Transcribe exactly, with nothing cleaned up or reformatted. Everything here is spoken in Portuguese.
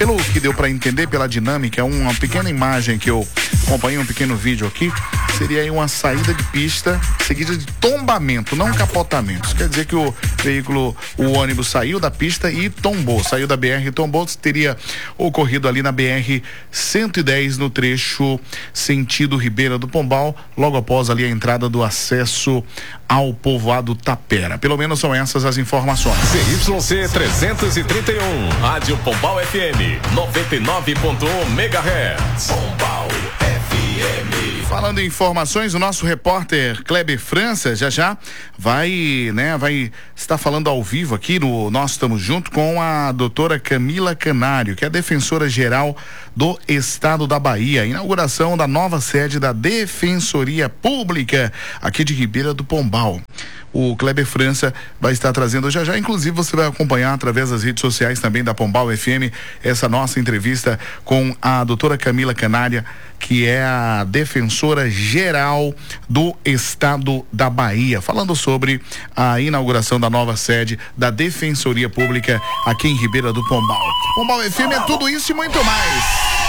Pelo que deu para entender, pela dinâmica, uma pequena imagem que eu acompanhei, um pequeno vídeo aqui, seria aí uma saída de pista seguida de tombamento, não capotamento. Isso quer dizer que o veículo, o ônibus saiu da pista e tombou, saiu da B R e tombou. Teria ocorrido ali na B R cento e dez, no trecho sentido Ribeira do Pombal, logo após ali a entrada do acesso ao povoado Tapera. Pelo menos são essas as informações. C Y C trezentos e trinta e um, Rádio Pombal F M, noventa e nove ponto um megahertz. Pombal F M. Falando em informações, o nosso repórter Kleber França já já vai, né, vai estar falando ao vivo aqui no Nós Estamos Junto com a doutora Camila Canário, que é a defensora geral do Estado da Bahia. Inauguração da nova sede da Defensoria Pública aqui de Ribeira do Pombal. O Kleber França vai estar trazendo já já, inclusive você vai acompanhar através das redes sociais também da Pombal F M essa nossa entrevista com a doutora Camila Canário, que é a defensora geral do Estado da Bahia, falando sobre a inauguração da nova sede da Defensoria Pública aqui em Ribeira do Pombal. Pombal F M é tudo isso e muito mais.